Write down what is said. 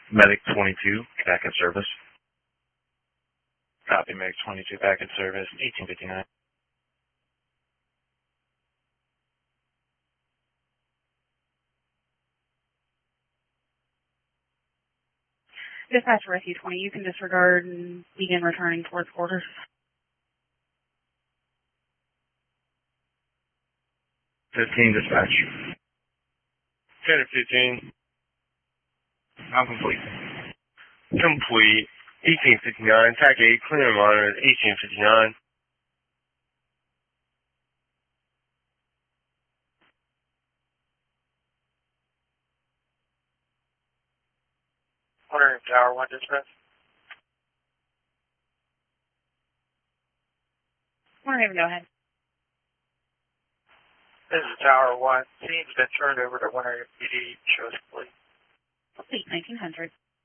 Medic 22, back in service. Copy, Medic 22, back in service, 1859. Dispatch Rescue 20, you can disregard and begin returning towards quarters. 15 dispatch. 10-15. Not complete. Complete. 1859. TAC 8, clear and monitor, 1859. Order Tower 1 dispatch. Warner, go ahead. This is Tower 1. Scene's been turned over to Winter PD. Shows complete. Complete, 1900.